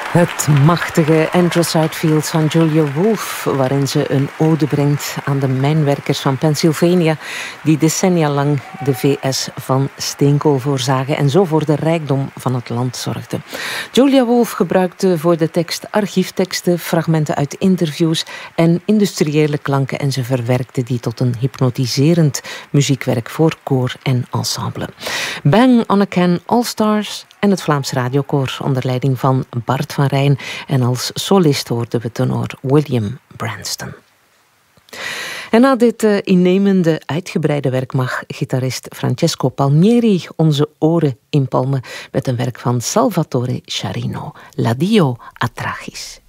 Het machtige Anthracite Fields van Julia Wolf, waarin ze een ode brengt aan de mijnwerkers van Pennsylvania, die decennia lang de VS van steenkool voorzagen en zo voor de rijkdom van het land zorgden. Julia Wolf gebruikte voor de tekst archiefteksten, fragmenten uit interviews en industriële klanken en ze verwerkte die tot een hypnotiserend muziekwerk voor koor en ensemble. Bang on a Can All-Stars en het Vlaams Radiokoor onder leiding van Bart van Rijn. En als solist hoorden we tenor William Branston. En na dit innemende, uitgebreide werk mag gitarist Francesco Palmieri onze oren inpalmen met een werk van Salvatore Sciarrino, L'Addio a Trachis.